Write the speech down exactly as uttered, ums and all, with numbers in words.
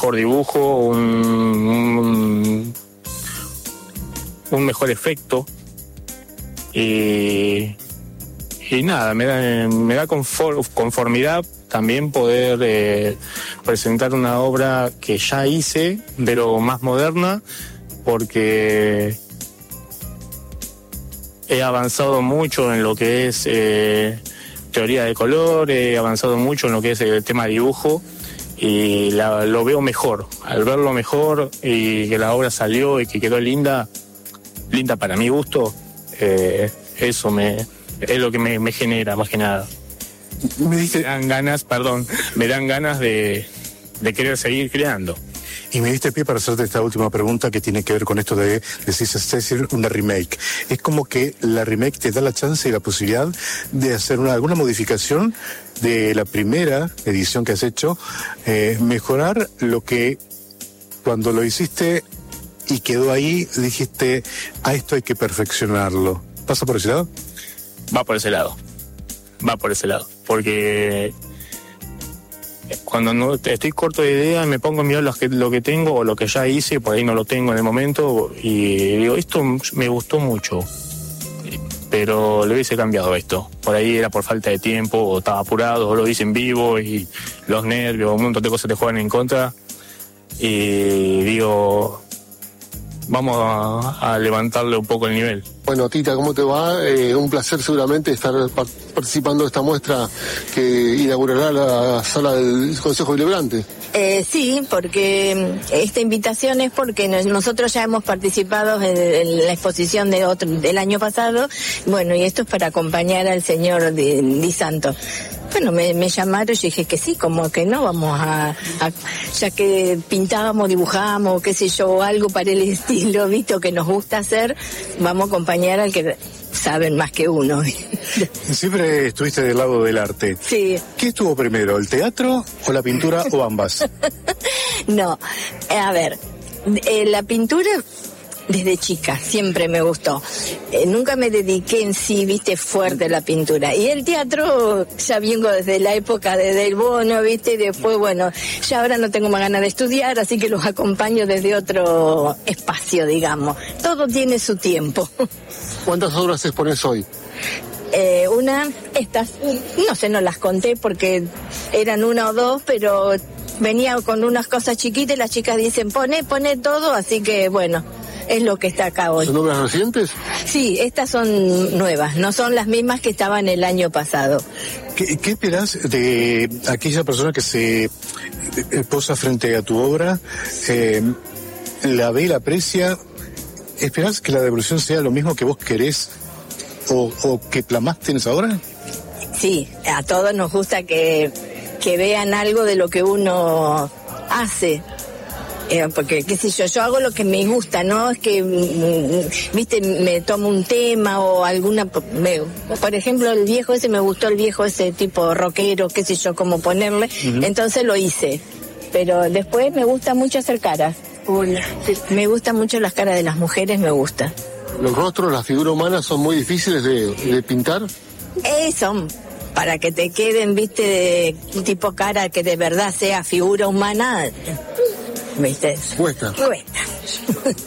mejor dibujo, un, un, un mejor efecto. Y, y nada, me da, me da conform, conformidad también poder eh, presentar una obra que ya hice, pero más moderna, porque he avanzado mucho en lo que es eh, teoría de color, he avanzado mucho en lo que es el tema dibujo, y la, lo veo mejor. Al verlo mejor y que la obra salió y que quedó linda, linda para mi gusto, Eh, eso me es lo que me, me genera más que nada. Me diste... me dan ganas, perdón, me dan ganas de, de querer seguir creando. Y me diste pie para hacerte esta última pregunta que tiene que ver con esto de, decís, es decir, una remake. Es como que la remake te da la chance y la posibilidad de hacer una, alguna modificación de la primera edición que has hecho, eh, mejorar lo que cuando lo hiciste y quedó ahí, dijiste, a esto hay que perfeccionarlo. ¿Pasa por ese lado? Va por ese lado. Va por ese lado. Porque cuando no estoy corto de idea, me pongo a mirar lo que, lo que tengo o lo que ya hice, por ahí no lo tengo en el momento, y digo, esto me gustó mucho, pero lo hubiese cambiado esto. Por ahí era por falta de tiempo, o estaba apurado, o lo hice en vivo, y los nervios, un montón de cosas te juegan en contra. Y digo, vamos a, a levantarle un poco el nivel. Bueno, Tita, ¿cómo te va? Eh, un placer seguramente estar par- participando de esta muestra que inaugurará la sala del Consejo Deliberante. Eh, sí, porque esta invitación es porque nosotros ya hemos participado en, en la exposición de otro, del año pasado, bueno, y esto es para acompañar al señor Di, Di Santo. Bueno, me, me llamaron y dije que sí, como que no, vamos a, a, ya que pintábamos, dibujábamos, qué sé yo, algo para el estilo, visto que nos gusta hacer, vamos a acompañar al que saben más que uno. Siempre estuviste del lado del arte. Sí. ¿Qué estuvo primero, el teatro o la pintura o ambas? No, a ver, eh, la pintura desde chica siempre me gustó. Eh, nunca me dediqué en sí, viste, fuerte a la pintura. Y el teatro ya vengo desde la época de Del Bono, viste, y después, bueno, ya ahora no tengo más ganas de estudiar, así que los acompaño desde otro espacio, digamos. Todo tiene su tiempo. ¿Cuántas obras expones hoy? Eh, una, estas, no sé, no las conté porque eran una o dos, pero venía con unas cosas chiquitas y las chicas dicen, pone, pone todo, así que bueno, es lo que está acá hoy. ¿Son obras recientes? Sí, estas son nuevas, no son las mismas que estaban el año pasado. ¿Qué, qué esperás de aquella persona que se posa frente a tu obra, eh, la ve y la aprecia? ¿Esperás que la devolución sea lo mismo que vos querés o, o que plasmaste en esa obra? Sí, a todos nos gusta que, que vean algo de lo que uno hace. Eh, porque, qué sé yo, yo hago lo que me gusta, ¿no? Es que, mm, viste, me tomo un tema o alguna... Me, por ejemplo, el viejo ese, me gustó el viejo ese tipo rockero, qué sé yo, cómo ponerle. Uh-huh. Entonces lo hice. Pero después me gusta mucho hacer caras. Hola. Me gustan mucho las caras de las mujeres, me gusta. ¿Los rostros, las figuras humanas son muy difíciles de, de pintar? Eh, son... Para que te queden, viste, de tipo cara que de verdad sea figura humana... ¿Viste? Cuesta. Cuesta.